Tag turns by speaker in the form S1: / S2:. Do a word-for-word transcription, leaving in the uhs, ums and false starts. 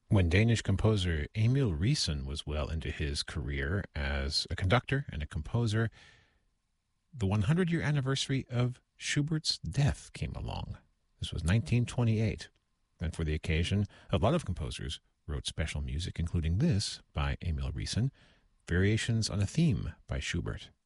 S1: When Danish composer Emil Riesen was well into his career as a conductor and a composer, the hundred-year anniversary of Schubert's death came along. This was nineteen twenty-eight, and for the occasion, a lot of composers wrote special music, including this by Emil Riesen, Variations on a Theme by Schubert.